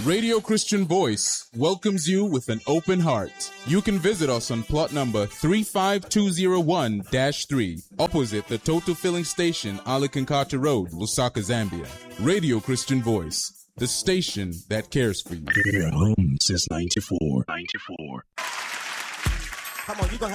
Radio Christian Voice welcomes you with an open heart. You can visit us on plot number 35201-3, opposite the Total Filling Station, Alakankata Road, Lusaka, Zambia. Radio Christian Voice, the station that cares for you. You're home since 94. Come on, you gonna have